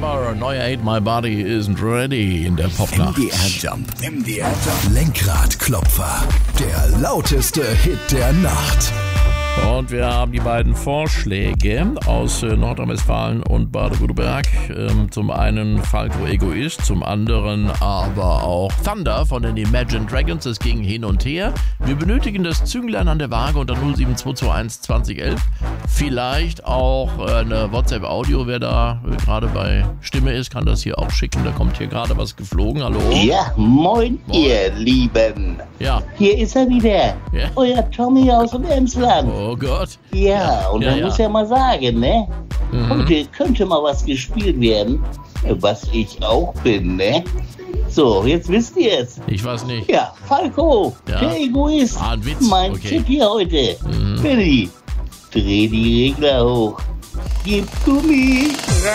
September, neuer Ain't My Body Isn't Ready in der Popnacht. MDR Jump. Lenkradklopfer. Der lauteste Hit der Nacht. Und wir haben die beiden Vorschläge aus Nordrhein-Westfalen und Baden-Württemberg. Zum einen Falco Egoist, zum anderen aber auch Thunder von den Imagine Dragons. Es ging hin und her. Wir benötigen das Zünglein an der Waage unter 07221 2011. Vielleicht auch eine WhatsApp-Audio. Wer da gerade bei Stimme ist, kann das hier auch schicken. Da kommt hier gerade was geflogen. Hallo? Ja, moin ihr Lieben. Ja. Hier ist er wieder. Ja. Euer Tommy aus dem Emsland. Oh Gott. Ja, und man muss ja mal sagen, ne? Heute könnte mal was gespielt werden, was ich auch bin, ne? So, jetzt wisst ihr es. Ich weiß nicht. Ja, Falco, der Egoist. Ein Witz. Mein Tipp hier heute. Billy, dreh die Regler hoch. Gib Gummi.